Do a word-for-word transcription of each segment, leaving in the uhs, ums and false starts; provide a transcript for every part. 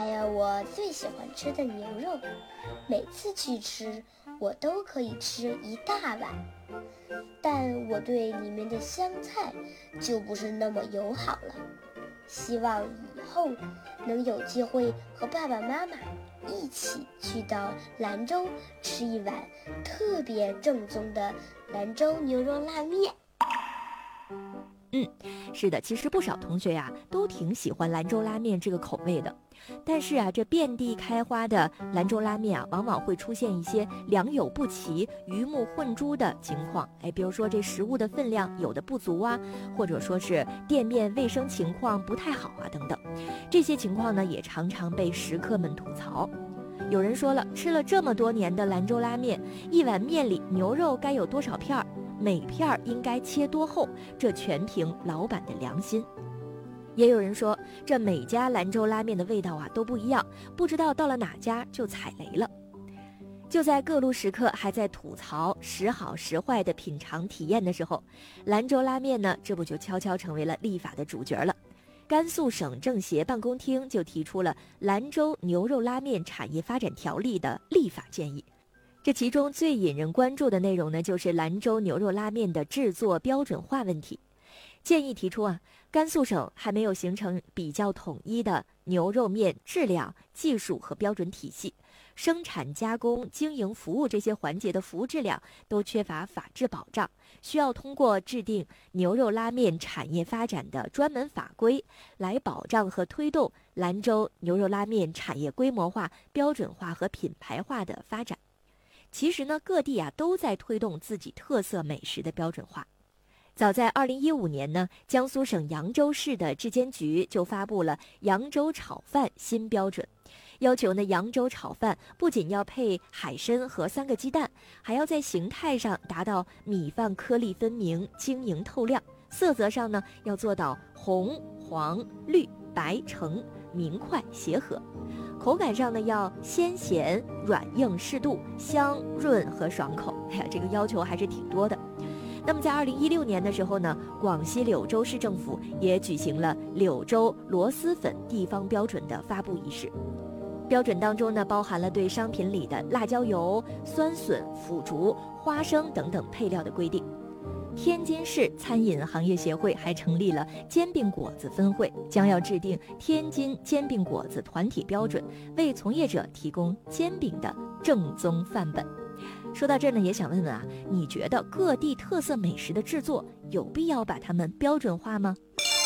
还有我最喜欢吃的牛肉，每次去吃我都可以吃一大碗，但我对里面的香菜就不是那么友好了。希望以后能有机会和爸爸妈妈一起去到兰州吃一碗特别正宗的兰州牛肉拉面。 嗯，是的，其实不少同学呀、都挺喜欢兰州拉面这个口味的。但是啊，这遍地开花的兰州拉面啊，往往会出现一些良莠不齐、鱼目混珠的情况。哎，比如说这食物的分量有的不足啊，或者说是店面卫生情况不太好啊，等等。这些情况呢，也常常被食客们吐槽。有人说了，吃了这么多年的兰州拉面，一碗面里牛肉该有多少片儿？每片应该切多厚？这全凭老板的良心。也有人说，这每家兰州拉面的味道啊都不一样，不知道到了哪家就踩雷了。就在各路食客还在吐槽时好时坏的品尝体验的时候，兰州拉面呢，这不就悄悄成为了立法的主角了。甘肃省政协办公厅就提出了《兰州牛肉拉面产业发展条例》的立法建议。这其中最引人关注的内容呢，就是兰州牛肉拉面的制作标准化问题。建议提出啊，甘肃省还没有形成比较统一的牛肉面质量、技术和标准体系，生产、加工、经营、服务这些环节的服务质量都缺乏法制保障，需要通过制定牛肉拉面产业发展的专门法规来保障和推动兰州牛肉拉面产业规模化、标准化和品牌化的发展。其实呢，各地啊都在推动自己特色美食的标准化。早在二零一五年呢，江苏省扬州市的质监局就发布了扬州炒饭新标准，要求呢扬州炒饭不仅要配海参和三个鸡蛋，还要在形态上达到米饭颗粒分明、晶莹透亮，色泽上呢要做到红、黄、绿、白、橙、明快协和。口感上呢要鲜咸、软硬适度、香润和爽口。哎呀，这个要求还是挺多的。那么在二零一六年的时候呢，广西柳州市政府也举行了柳州螺蛳粉地方标准的发布仪式。标准当中呢，包含了对商品里的辣椒油、酸笋、腐竹、花生等等配料的规定。天津市餐饮行业协会还成立了煎饼果子分会，将要制定天津煎饼果子团体标准，为从业者提供煎饼的正宗范本。说到这儿呢，也想问问啊，你觉得各地特色美食的制作有必要把它们标准化吗？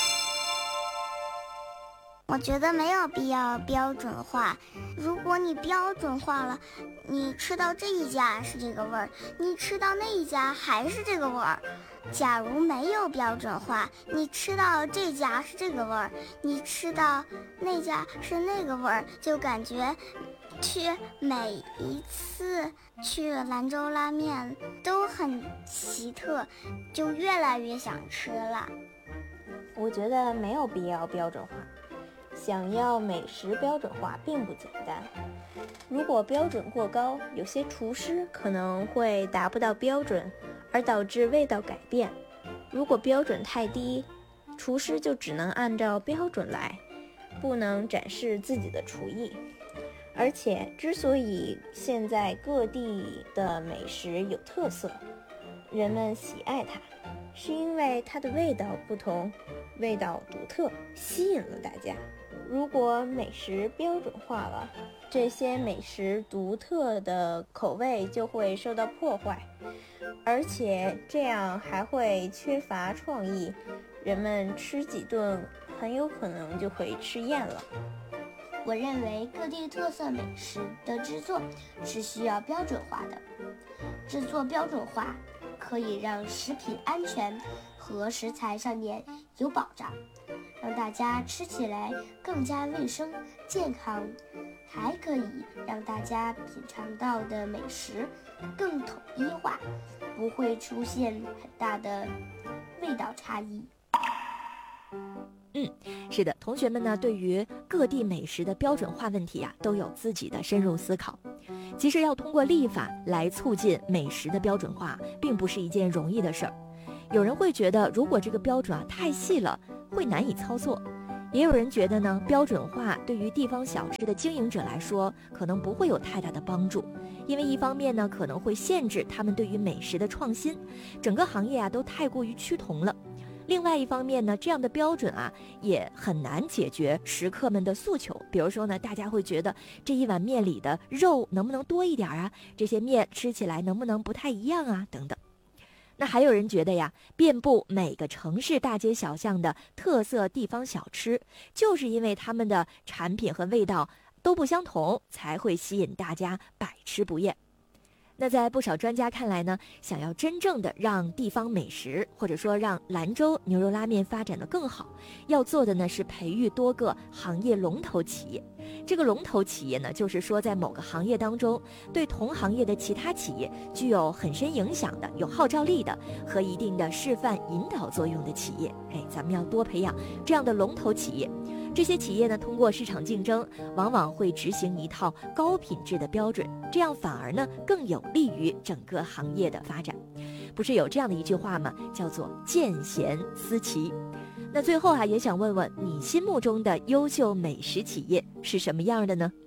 我觉得没有必要标准化。如果你标准化了，你吃到这一家是这个味儿，你吃到那一家还是这个味儿。假如没有标准化，你吃到这家是这个味儿，你吃到那家是那个味儿，就感觉去每一次去兰州拉面都很奇特，就越来越想吃了。 我觉得没有必要标准化。想要美食标准化并不简单，如果标准过高，有些厨师可能会达不到标准，而导致味道改变。如果标准太低，厨师就只能按照标准来，不能展示自己的厨艺。而且之所以现在各地的美食有特色，人们喜爱它，是因为它的味道不同，味道独特，吸引了大家。如果美食标准化了，这些美食独特的口味就会受到破坏，而且这样还会缺乏创意，人们吃几顿很有可能就会吃厌了。 我认为各地特色美食的制作是需要标准化的，制作标准化可以让食品安全和食材上面有保障，让大家吃起来更加卫生健康，还可以让大家品尝到的美食更统一化，不会出现很大的味道差异。 嗯，是的，同学们呢，对于各地美食的标准化问题啊，都有自己的深入思考。其实要通过立法来促进美食的标准化，并不是一件容易的事儿。有人会觉得，如果这个标准啊太细了，会难以操作； 也有人觉得呢，标准化对于地方小吃的经营者来说，可能不会有太大的帮助，因为一方面呢，可能会限制他们对于美食的创新，整个行业啊都太过于趋同了。另外一方面呢，这样的标准啊，也很难解决食客们的诉求。比如说呢，大家会觉得这一碗面里的肉能不能多一点啊？这些面吃起来能不能不太一样啊？等等。那还有人觉得呀，遍布每个城市大街小巷的特色地方小吃，就是因为他们的产品和味道都不相同，才会吸引大家百吃不厌。那在不少专家看来呢，想要真正的让地方美食或者说让兰州牛肉拉面发展的更好，要做的呢是培育多个行业龙头企业。这个龙头企业呢，就是说在某个行业当中，对同行业的其他企业具有很深影响的、有号召力的和一定的示范引导作用的企业。哎，咱们要多培养这样的龙头企业。这些企业呢，通过市场竞争，往往会执行一套高品质的标准，这样反而呢更有利于整个行业的发展。不是有这样的一句话吗？叫做见贤思齐。那最后啊，也想问问你心目中的优秀美食企业是什么样的呢？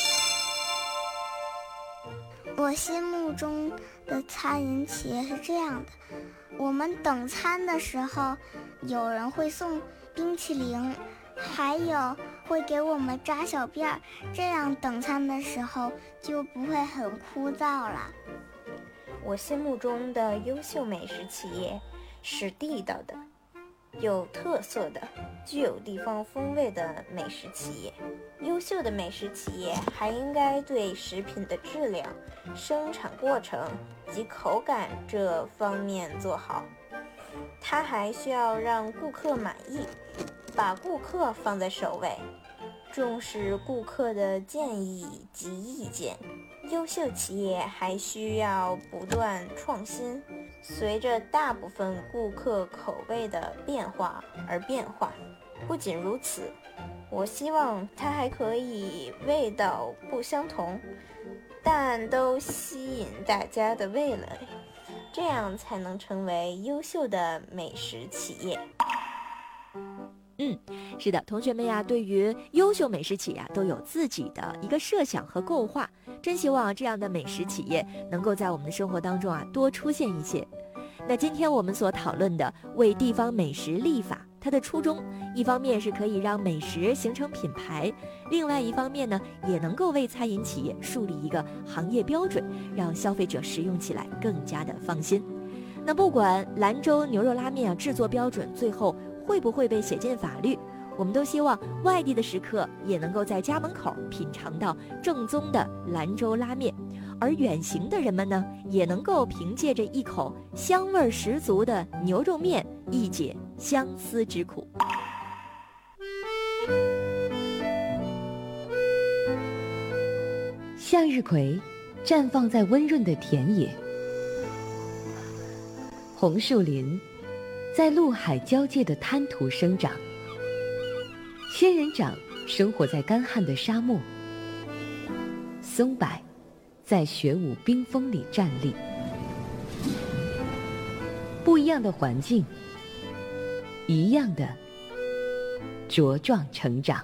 我心目中的餐饮企业是这样的，我们等餐的时候，有人会送冰淇淋，还有会给我们扎小辫儿，这样等餐的时候就不会很枯燥了。 我心目中的优秀美食企业是地道的、有特色的、具有地方风味的美食企业。优秀的美食企业还应该对食品的质量、生产过程及口感这方面做好。它还需要让顾客满意，把顾客放在首位，重视顾客的建议及意见。优秀企业还需要不断创新，随着大部分顾客口味的变化而变化。不仅如此，我希望它还可以味道不相同，但都吸引大家的味蕾，这样才能成为优秀的美食企业。 嗯，是的，同学们呀，对于优秀美食企业啊，都有自己的一个设想和构画。真希望这样的美食企业能够在我们的生活当中啊多出现一些。那今天我们所讨论的为地方美食立法，它的初衷一方面是可以让美食形成品牌，另外一方面呢，也能够为餐饮企业树立一个行业标准，让消费者食用起来更加的放心。那不管兰州牛肉拉面啊制作标准最后会不会被写进法律，我们都希望外地的食客也能够在家门口品尝到正宗的兰州拉面，而远行的人们呢，也能够凭借着一口香味十足的牛肉面一解相思之苦。 向日葵绽放在温润的田野，红树林在陆海交界的滩涂生长，仙人掌生活在干旱的沙漠，松柏在雪舞冰封里站立。不一样的环境，一样的茁壮成长。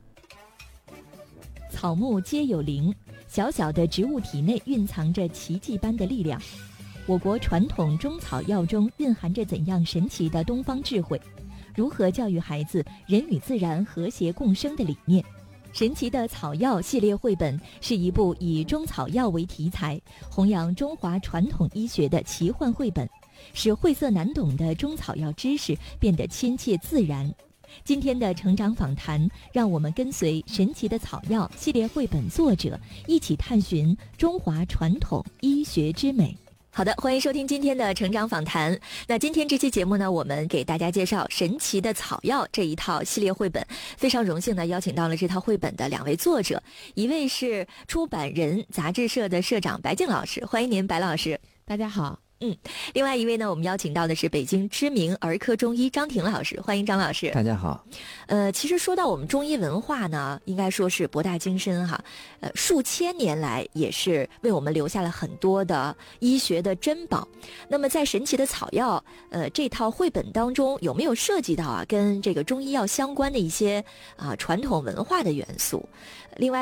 草木皆有灵，小小的植物体内蕴藏着奇迹般的力量。我国传统中草药中蕴含着怎样神奇的东方智慧？如何教育孩子人与自然和谐共生的理念？神奇的草药系列绘本是一部以中草药为题材，弘扬中华传统医学的奇幻绘本，使晦涩难懂的中草药知识变得亲切自然。今天的成长访谈，让我们跟随神奇的草药系列绘本作者一起探寻中华传统医学之美。好的，欢迎收听今天的成长访谈。那今天这期节目呢，我们给大家介绍神奇的草药这一套系列绘本。非常荣幸的邀请到了这套绘本的两位作者，一位是出版人杂志社的社长白静老师，欢迎您，白老师。 大家好。 嗯，另外一位呢，我们邀请到的是北京知名儿科中医张婷老师，欢迎张老师。 大家好。 呃，其实说到我们中医文化呢，应该说是博大精深哈，呃，数千年来也是为我们留下了很多的医学的珍宝。那么在神奇的草药呃这套绘本当中，有没有涉及到啊跟这个中医药相关的一些啊传统文化的元素？另外